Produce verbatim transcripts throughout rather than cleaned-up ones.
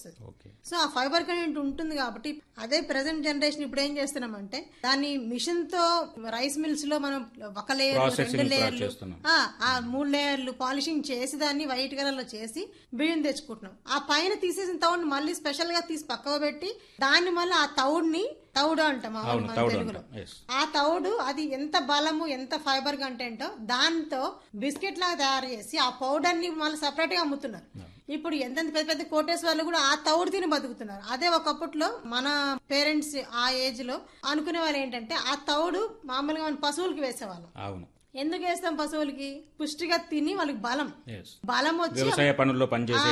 వస్తుంది. సో ఆ fibre content ఉంటుంది కాబట్టి అదే ప్రెసెంట్ జనరేషన్ ఇప్పుడు ఏం చేస్తున్నామంటే దాన్ని మిషన్ తో రైస్ మిల్స్ లో మనం ఒక లేయర్ రెండు లేయర్లు ఆ మూడు లేయర్లు పాలిషింగ్ చేసి దాన్ని వైట్ కలర్ లో చేసి బియ్యం తెచ్చుకుంటున్నాం. ఆ పైన తీసేసిన తౌడుని మళ్ళీ స్పెషల్ గా తీసి పక్కకు పెట్టి దాన్ని మళ్ళీ ఆ తౌడుని తౌడు అంటాం మన తెలుగులో. ఆ తౌడు అది ఎంత బలము ఎంత ఫైబర్ కంటెంట్ దాంతో బిస్కెట్ లాగా తయారు చేసి ఆ పౌడర్ ని మళ్ళీ సపరేట్ గా అమ్ముతున్నారు. ఇప్పుడు ఎంతెంత పెద్ద పెద్ద కోటేస్ వాళ్ళు కూడా ఆ తౌడు తిని బతుకుతున్నారు. అదే ఒకప్పట్లో మన పేరెంట్స్ ఆ ఏజ్ లో అనుకునే వాళ్ళు ఏంటంటే ఆ తౌడు మామూలుగా మన పశువులకి వేసేవాళ్ళం. ఎందుకు వేస్తాం పశువులకి? పుష్టిగా తిని వాళ్ళకి బలం బలం వచ్చి వ్యవసాయ పనుల్లో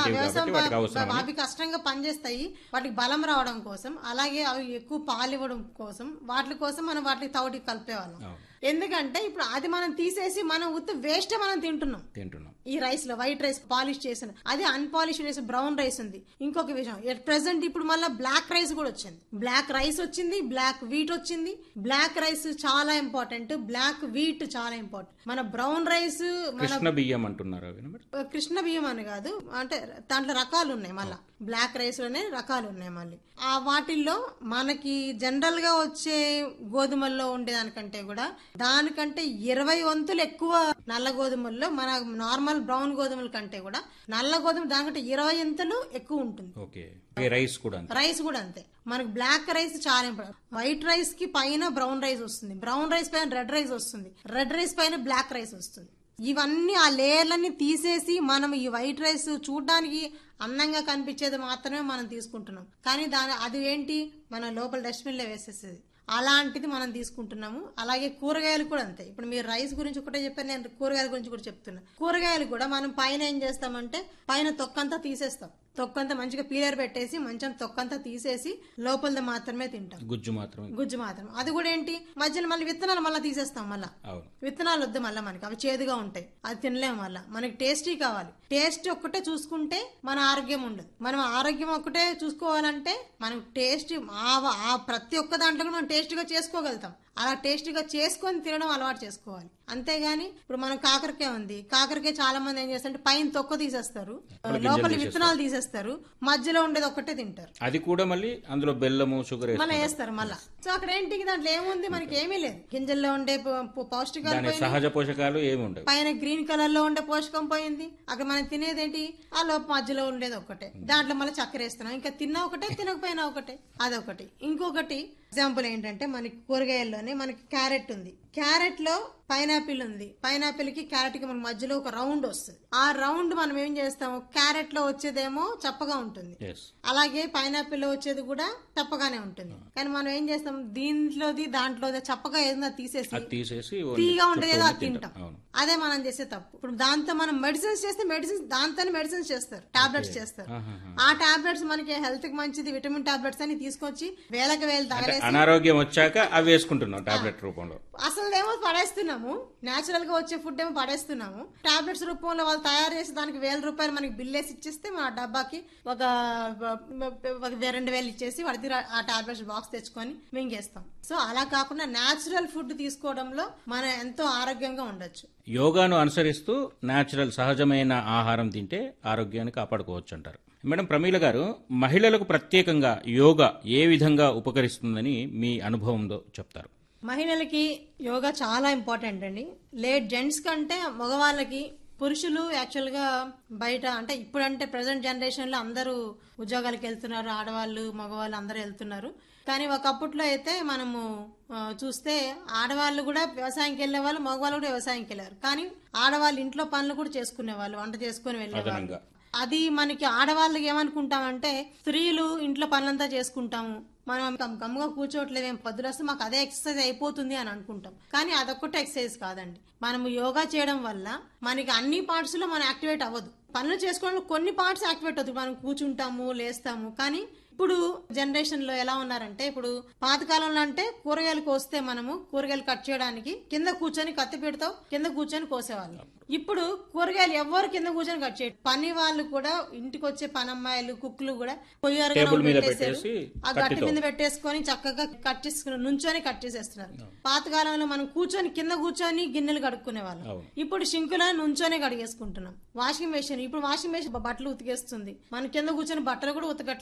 అవి కష్టంగా పనిచేస్తాయి, వాటికి బలం రావడం కోసం, అలాగే అవి ఎక్కువ పాలు ఇవ్వడం కోసం, వాటి కోసం మనం వాటికి తౌడికి కలిపేవాళ్ళం. ఎందుకంటే ఇప్పుడు అది మనం తీసేసి మనం ఉత్త వేస్ట్ మనం తింటున్నాం తింటున్నాం ఈ రైస్ లో. వైట్ రైస్ పాలిష్ చేసిన అదే అన్పాలిష్ రైస్ బ్రౌన్ రైస్ ఉంది. ఇంకొక విషయం ఎట్ ప్రెసెంట్ ఇప్పుడు మళ్ళీ బ్లాక్ రైస్ కూడా వచ్చింది. బ్లాక్ రైస్ వచ్చింది, బ్లాక్ వీట్ వచ్చింది. బ్లాక్ రైస్ చాలా ఇంపార్టెంట్, బ్లాక్ వీట్ చాలా ఇంపార్టెంట్. మన బ్రౌన్ రైస్ కృష్ణ బియ్యం అంటున్నారు. కృష్ణ బియ్యం అని కాదు, అంటే దాంట్లో రకాలు ఉన్నాయి. మళ్ళా బ్లాక్ రైస్ లోనే రకాలు ఉన్నాయి. మళ్ళీ ఆ వాటిల్లో మనకి జనరల్ గా వచ్చే గోధుమల్లో ఉండేదానికంటే కూడా దానికంటే ఇరవై వంతులు ఎక్కువ నల్ల గోధుమల్లో, మన నార్మల్ బ్రౌన్ గోధుమల కంటే కూడా నల్ల గోధుమ దానికంటే ఇరవై వంతులు ఎక్కువ ఉంటుంది. రైస్ కూడా రైస్ కూడా అంతే. మనకు బ్లాక్ రైస్ చాలా ఇంపార్టెంట్. వైట్ రైస్ కి పైన బ్రౌన్ రైస్ వస్తుంది, బ్రౌన్ రైస్ పైన రెడ్ రైస్ వస్తుంది, రెడ్ రైస్ పైన బ్లాక్ రైస్ వస్తుంది. ఇవన్నీ ఆ లేయర్లన్నీ తీసేసి మనం ఈ వైట్ రైస్ చూడడానికి అందంగా కనిపించేది మాత్రమే మనం తీసుకుంటున్నాం. కానీ దాని అది ఏంటి మన లోపల డస్ట్బిన్ లో వేసేసేది. అలాంటిది మనం తీసుకుంటున్నాము. అలాగే కూరగాయలు కూడా అంతే. ఇప్పుడు మీరు రైస్ గురించి ఒకటే చెప్పారు, నేను కూరగాయల గురించి కూడా చెప్తున్నా. కూరగాయలు కూడా మనం పైన ఏం చేస్తామంటే పైన తొక్కంతా తీసేస్తాం. తొక్కంతా మంచిగా పీలర్ పెట్టేసి మంచిగా తొక్కంతా తీసేసి లోపలది మాత్రమే తింటాం, గుజ్జు మాత్రం గుజ్జు మాత్రం. అది కూడా ఏంటి మధ్యలో మళ్ళీ విత్తనాలు మళ్ళీ తీసేస్తాం. మళ్ళా విత్తనాలు వద్దు, మళ్ళీ మనకి అవి చేదుగా ఉంటాయి, అది తినలేము. మళ్ళీ మనకి టేస్టీ కావాలి. టేస్ట్ ఒక్కటే చూసుకుంటే మన ఆరోగ్యం ఉండదు. మనం ఆరోగ్యం ఒక్కటే చూసుకోవాలంటే మనం టేస్ట్ ఆ ప్రతి ఒక్క దాంట్లో కూడా మనం టేస్ట్ గా చేసుకోగలుగుతాం. అలా టేస్ట్ గా చేసుకొని తినడం అలవాటు చేసుకోవాలి. అంతేగాని ఇప్పుడు మనం కాకరకాయ ఉంది, కాకరకాయ చాలా మంది ఏం చేస్తారంటే పైన తొక్క తీసేస్తారు, లోపల విత్తనాలు తీసేస్తారు, మధ్యలో ఉండేది ఒక్కటే తింటారు. అది కూడా మళ్ళీ అందులో బెల్లము షుగర్ మళ్ళీ వేస్తారు మళ్ళా. సో అక్కడ ఏంటి దాంట్లో ఏముంది, మనకి ఏమీ లేదు. గింజల్లో ఉండే పౌష్టికాలు, సహజ పోషకాలు ఏమి ఉండవు. పైన గ్రీన్ కలర్ లో ఉండే పోషకం పోయింది. అక్కడ మనం తినేది ఏంటి ఆ లోపల మధ్యలో ఉండేది ఒక్కటే. దాంట్లో మళ్ళీ చక్కెర వేస్తున్నాం. ఇంకా తిన్నా ఒకటే, తినకపోయినా ఒకటే. అదొకటి. ఇంకొకటి ఎగ్జాంపుల్ ఏంటంటే మనకి కూరగాయల్లోనే మనకి క్యారెట్ ఉంది. క్యారెట్ లో పైనాపిల్ ఉంది. పైనాపిల్ కి క్యారెట్ కి మన మధ్యలో ఒక రౌండ్ వస్తుంది. ఆ రౌండ్ మనం ఏం చేస్తాము, క్యారెట్ లో వచ్చేదేమో చప్పగా ఉంటుంది, అలాగే పైనాపిల్ లో వచ్చేది కూడా చప్పగానే ఉంటుంది. కానీ మనం ఏం చేస్తాం, దీంట్లోది దాంట్లోది చప్పగా ఏదైనా తీసేసి తీగా ఉండేది అది తింటాం. అదే మనం చేసే తప్పు. ఇప్పుడు దాంతో మనం మెడిసిన్స్ చేస్తే మెడిసిన్స్ దాంతో మెడిసిన్స్ చేస్తారు, టాబ్లెట్స్ చేస్తారు. ఆ టాబ్లెట్స్ మనకి హెల్త్ కి మంచిది, విటమిన్ టాబ్లెట్స్ అని తీసుకొచ్చి వేలకు వేలు తగలేసి అనారోగ్యం వచ్చాక అవి వేసుకుంటున్నాం టాబ్లెట్ రూపంలో. అసలు ఏమో పడేస్తున్నాము, నేచురల్ గా వచ్చే ఫుడ్ ఏమో పడేస్తున్నాము. టాబ్లెట్స్ రూపంలో వాళ్ళు తయారు చేసి దానికి వేల రూపాయలు మనకి బిల్ వేసి ఇచ్చేస్తే మన డబ్బాకి ఒక రెండు వేలు ఇచ్చేసి వాడి ఆ టాబ్లెట్స్ బాక్స్ తెచ్చుకొని మింగేస్తాం. సో అలా కాకుండా నేచురల్ ఫుడ్ తీసుకోవడంలో మనం ఎంతో ఆరోగ్యంగా ఉండొచ్చు. యోగాను అనుసరిస్తూ నేచురల్ సహజమైన ఆహారం తింటే ఆరోగ్యాన్ని కాపాడుకోవచ్చు అంటారు. మేడం ప్రమీల గారు, మహిళలకు ప్రత్యేకంగా యోగా ఏ విధంగా ఉపకరిస్తుందని మీ అనుభవంలో చెప్తారు? మహిళలకి యోగా చాలా ఇంపార్టెంట్ అండి. లేట్ జెంట్స్ కంటే మగవాళ్ళకి, పురుషులు యాక్చువల్ గా బయట అంటే ఇప్పుడంటే ప్రెసెంట్ జనరేషన్ లో అందరూ ఉద్యోగాలకు వెళ్తున్నారు, ఆడవాళ్ళు మగవాళ్ళు అందరూ వెళ్తున్నారు. కానీ ఒకప్పట్లో అయితే మనము చూస్తే ఆడవాళ్ళు కూడా వ్యవసాయంకి వెళ్లే వాళ్ళు, మగవాళ్ళు కూడా వ్యవసాయంకి వెళ్ళారు. కానీ ఆడవాళ్ళు ఇంట్లో పనులు కూడా చేసుకునే వాళ్ళు, వంట చేసుకుని వెళ్ళేవాళ్ళు. అది మనకి ఆడవాళ్ళకి ఏమనుకుంటామంటే స్త్రీలు ఇంట్లో పనులంతా చేసుకుంటాము, మనం గమ్ముగా కూర్చోట్లేదేం, పొద్దున వస్తే మాకు అదే ఎక్సర్సైజ్ అయిపోతుంది అని అనుకుంటాం. కానీ అదొక్కటే ఎక్సర్సైజ్ కాదండి. మనము యోగా చేయడం వల్ల మనకి అన్ని పార్ట్స్ లో మనం యాక్టివేట్ అవ్వదు. పనులు చేసుకోవడం కొన్ని పార్ట్స్ యాక్టివేట్ అవుతుంది. మనం కూర్చుంటాము, లేస్తాము. కానీ ఇప్పుడు జనరేషన్ లో ఎలా ఉన్నారంటే, ఇప్పుడు పాతకాలంలో అంటే కూరగాయలు కోస్తే మనము కూరగాయలు కట్ చేయడానికి కింద కూర్చొని కత్తి పెడతాం, కింద కూర్చొని కోసేవాళ్ళు. ఇప్పుడు కూరగాయలు ఎవరు కింద కూర్చొని కట్ చేయరు. పని వాళ్ళు కూడా, ఇంటికి వచ్చే పనమ్మాయిలు, కుక్కులు కూడా పొయ్యారుగా పెట్టేసారు, ఆ గట్టి మీద పెట్టేసుకొని చక్కగా కట్ చేసుకుని నుంచొని కట్ చేసేస్తున్నారు. పాతకాలంలో మనం కూర్చొని కింద కూర్చొని గిన్నెలు కడుక్కునే వాళ్ళం. ఇప్పుడు షింకులో నుంచొని కడిగేసుకుంటున్నాం. వాషింగ్ మెషిన్, ఇప్పుడు వాషింగ్ మెషిన్ బట్టలు ఉతికేస్తుంది, మనం కింద కూర్చొని బట్టలు కూడా ఉతకట్లేదు.